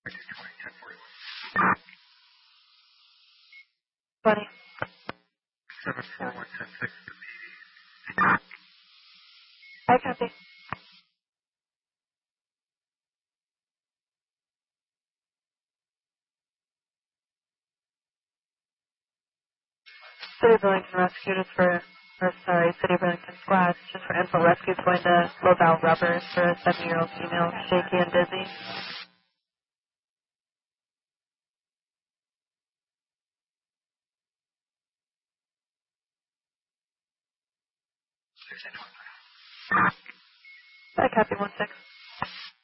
20. 74116. I copy. City of Burlington Rescue just for, City of Burlington Squad, just for info. Rescue's going to Lobel Rubbers for a 7-year-old female, shaky and dizzy. I copy 16.